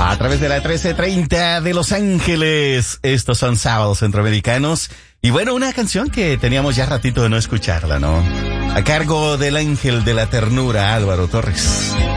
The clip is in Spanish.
A través de la 1330 de Los Ángeles. Estos son Sábados Centroamericanos. Y bueno, una canción que teníamos ya ratito de no escucharla, ¿no? A cargo del ángel de la ternura, Álvaro Torres.